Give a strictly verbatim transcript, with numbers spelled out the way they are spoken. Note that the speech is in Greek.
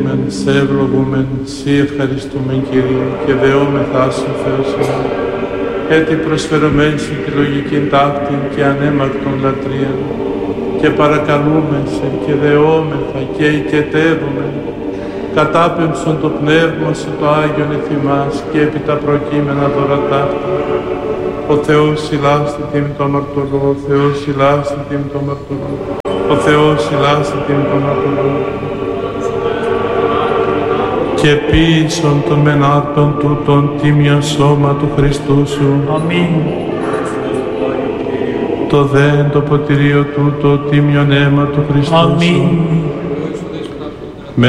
Σε ευλογούμεν, Συ ευχαριστούμεν Κύριε, και δεόμεθα Σου Θεός ημών, έτι προσφερωμέν Σου τη λογική ταύτην και ανέμακτον λατρείαν, και παρακαλούμεν Σε και δεόμεθα και οικετεύουμε, κατάπεμψον το Πνεύμα Σου το Άγιον εφημάς και επί τα προκείμενα δώρα ταύτα. Ο Θεός ηλάστη τιμ το αμαρτωλό, ο Θεός ηλάστη τιμ το αμαρτωλό, ο Θεός ηλάστη τιμ το αμαρτωλό. Και ποιησον των μενάρτων τούτων τίμιο σώμα του Χριστού Σου. Αμήν. Το δέν το ποτηρίο τούτο τίμιον αίμα του Χριστού Σου. Αμήν.